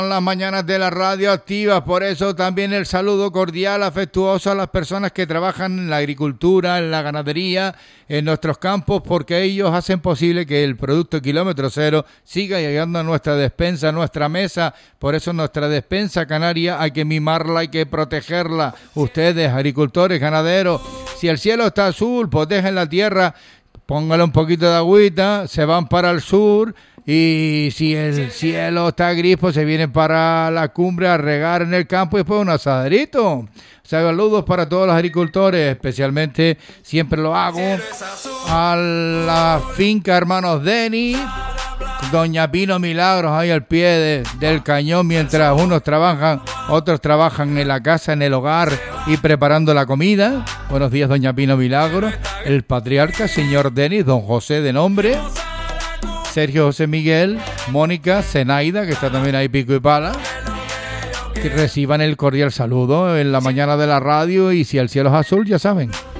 Las mañanas de la radio activas, por eso también el saludo cordial, afectuoso a las personas que trabajan en la agricultura, en la ganadería, en nuestros campos, porque ellos hacen posible que el producto Kilómetro Cero siga llegando a nuestra despensa, a nuestra mesa. Por eso nuestra despensa canaria hay que mimarla, hay que protegerla. Ustedes, agricultores, ganaderos, si el cielo está azul, pues dejen la tierra, póngale un poquito de agüita, se van para el sur. Y si el cielo está gris, pues se vienen para la cumbre a regar en el campo y después un asaderito. Saludos para todos los agricultores, especialmente siempre lo hago a la finca Hermanos Denis, Doña Pino Milagros ahí al pie del cañón, mientras unos trabajan, otros trabajan en la casa, en el hogar y preparando la comida. Buenos días, Doña Pino Milagros. El patriarca, señor Denis, don José de nombre, Sergio José Miguel, Mónica, Zenaida, que está también ahí pico y pala, que reciban el cordial saludo en la mañana de la radio. Y si el cielo es azul, ya saben,